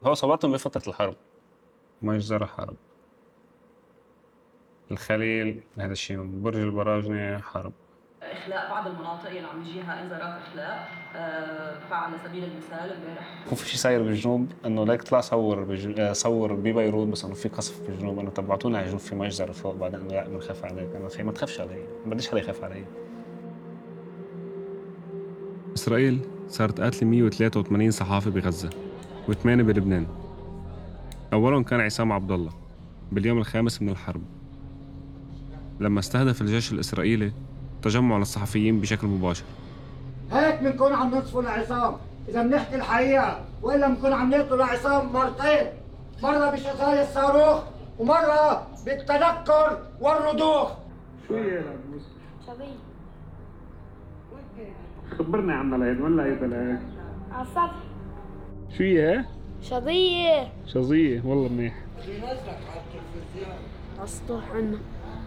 هو صابتهم بفترة الحرب، مجزرة حرب. الخليل هذا الشيء، برج البراجنة حرب. إخلاء بعض المناطق اللي عم يجيها إنذارات إخلاء. فعلى سبيل المثال امبارح وفي شيء صاير بالجنوب انه ليك طلع صور ببيروت، بس انه في قصف بالجنوب، انه تبعتونا على الجنوب في مجزرة فوق، بعدين انه لا بنخاف عليك. انا خي ما تخافش علي، ما بديش حدا يخاف علي. إسرائيل صارت قاتلة 183 صحافي بغزة و8 بلبنان. أولهم كان عصام عبد الله باليوم الخامس من الحرب، لما استهدف الجيش الإسرائيلي تجمع للصحفيين بشكل مباشر. هيك بنكون عم نصفوا لعصام إذا بنحكي الحقيقة، وإلا بنكون عم نقتل لعصام مرتين، مرة بشغال الصاروخ ومرة بالتنكر والرضوخ. شو هي العبوس؟ شبيه. خبرنا عن العيد، وين العيد العيد؟ على السطح. شو هي؟ شظية. شظية، والله منيح. على السطوح عنا.